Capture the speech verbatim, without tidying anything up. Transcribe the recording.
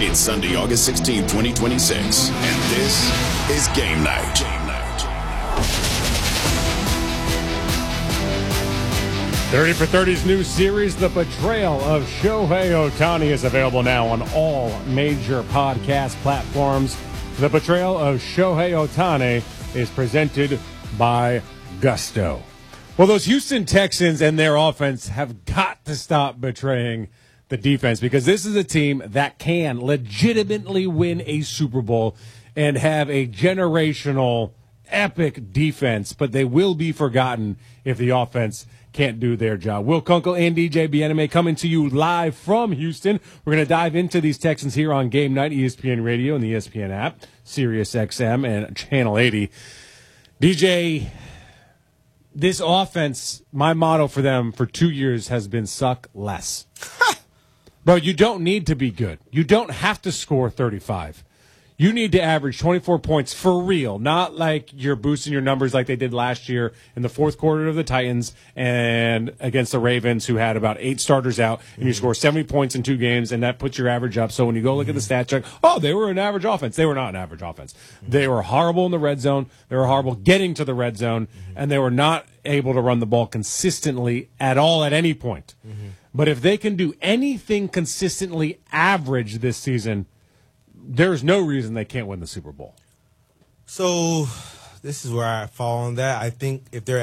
It's Sunday, August sixteenth, twenty twenty-six, and this is Game Night. Game Night. thirty for thirty's new series, The Betrayal of Shohei Ohtani, is available now on all major podcast platforms. The Betrayal of Shohei Ohtani is presented by Gusto. Well, those Houston Texans and their offense have got to stop betraying the defense, because this is a team that can legitimately win a Super Bowl and have a generational, epic defense, but they will be forgotten if the offense can't do their job. Will Kunkel and D J Bieneme coming to you live from Houston. We're going to dive into these Texans here on Game Night, E S P N Radio and the E S P N app, Sirius X M and Channel eighty. D J, this offense, my motto for them for two years has been suck less. Bro, you don't need to be good. You don't have to score thirty-five. You need to average twenty-four points for real, not like you're boosting your numbers like they did last year in the fourth quarter of the Titans and against the Ravens, who had about eight starters out, and you score seventy points in two games, and that puts your average up. So when you go look at the stats check, oh, they were an average offense. They were not an average offense. They were horrible in the red zone. They were horrible getting to the red zone, and they were not able to run the ball consistently at all at any point. Mm-hmm. But if they can do anything consistently average this season, there's no reason they can't win the Super Bowl. So this is where I fall on that. I think if they're